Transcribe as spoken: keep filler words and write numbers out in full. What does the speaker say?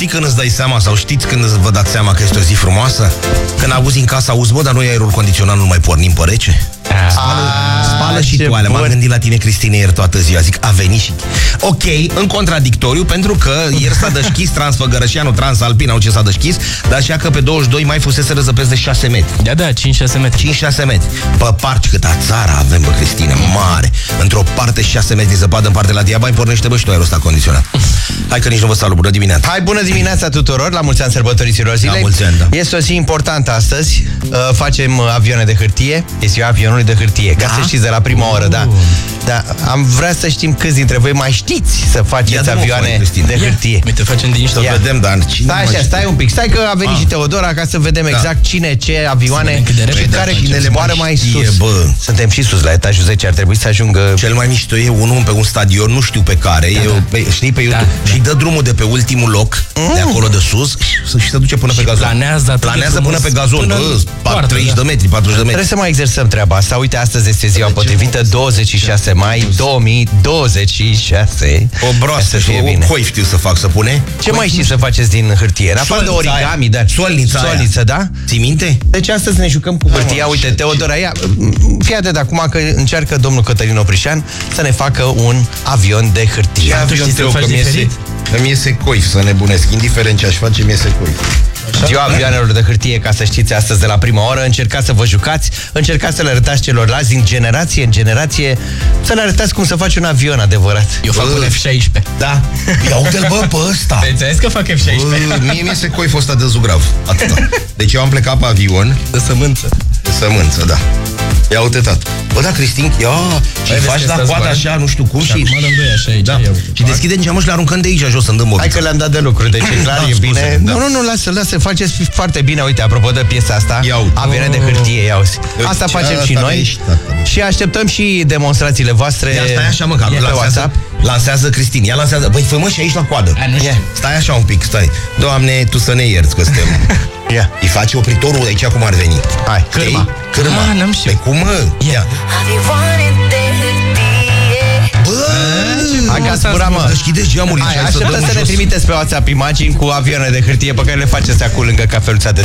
știi când îți dai seama, sau știți când vă dați seama că este o zi frumoasă? Când auzi în casa, auzi, bă, dar noi aerul condiționat nu mai pornim pe rece? Spală, spală și toale. M-am gândit la tine, Cristine, ieri toată ziua. Zic, a venit și... Ok, în contradictoriu, pentru că ieri s-a dășchis Transfăgărășianu, Transalpina, au ce s-a dășchis, dar și că pe douăzeci și doi mai fusese răzăpesc de șase metri. Da, da, cinci șase metri. cinci șase metri. Pe parci câta țară avem, bă, Cristine, mare. Într-o parte șase metri de zăpadă, în parte la Diabai pornește, bă, și tu aerul ăsta condiționat. Hai că nici nu vă salut, bună dimineața. Hai, bună dimineața tuturor, la mulți ani sărbătoriților zilei. La mulți ani, da. Este o zi importantă astăzi. uh, Facem avioane de hârtie. Este ziua avionului de hârtie, ca Da? să știți de la prima oră, da. Da, am vrea să știm câți dintre voi mai știți să faceți avioane de hârtie. Uite, facem din niște. Să vedem, dar cine Stai așa, stai un pic, stai că a venit Ah. și Teodora ca să vedem Da. exact cine, ce avioane și care cine le zboară mai mai știe, sus. bă. Suntem și sus, la etajul zece, ar trebui să ajungă... Cel mai mișto e unul pe un stadion, nu știu pe care, Da, e, da. pe, știi, pe YouTube, Da, și dă drumul de pe ultimul loc, Mm. de acolo de sus, și se duce până Și pe gazon. planează atât de Planează frumos până pe gazon, până bă, în poartă, treizeci da. de metri, patruzeci de metri. Trebuie să mai exersăm treaba asta. Uite, astăzi este ziua potrivită, douăzeci și șase mai două mii douăzeci și șase. O broastă Să și fie o bine. coi știu să fac, să pune. Ce mai știți să faceți din hârtie? În afară de Solnița origami, aia. dar... Solnița aia. Solniță, da? Ții minte? Deci astăzi ne jucăm cu hârtia. mă, Uite, ce- Teodora, ia, fii atent de acum că încearcă domnul Cătălin Oprișan să ne facă un avion de hârtie. știi să faci că mi iese, diferit? că mi iese coif să nebunesc. Indiferent ce aș face, mi iese coif. Ziua avioanelor de hârtie, ca să știți, astăzi de la prima oră. Încercați să vă jucați, încercați să le arătați celorlalți din generație în generație, să le arătați cum să faci un avion adevărat. Eu fac un F șaisprezece. Da. Ia uite-l, bă, pe ăsta. Te înțeles că fac F șaisprezece? Bă, mie mi iese coiful ăsta de zugrav. Atâta. Deci eu am plecat pe avion. De sămânță. De sămânță, da. Ia uite, tată. Bă, da, Cristin, ia, și Hai, faci vezi la că coadă stați așa, nu știu cum, Și și... acum dăm doi așa aici. Da. Ia uite. Și deschidem geamul și le aruncăm de aici jos, în dâmbă. Hai că le-am dat de lucru, deci e clar, Da, e scuze, bine. da. Nu, nu, nu, lasă, lasă, faceți foarte bine. Uite, apropo de piesa asta, Ia uite. avioane de hârtie, ia uzi. Asta Ce- facem și asta noi ești, tata. și așteptăm și demonstrațiile voastre. Ia, stai așa, mă, că pe lansează, WhatsApp. lansează Cristin, ia lansează. Băi, fă mă și aici la coadă. A, nu știu. Stai așa un pic, stai. Doamne, tu să ne ierți că suntem... Ia. Îi face opritorul aici cum ar veni. Hai, Știi? cârma. Cârma. Ah, n-am știut. Păi cum, mă? Ia. Bă! Hai că ați furat, mă. Deschideți geamurile. Hai, și hai așteptăm dăm să ne jos. trimiteți pe WhatsApp imagini cu avioane de hârtie pe care le faceți acolo lângă cafeluța de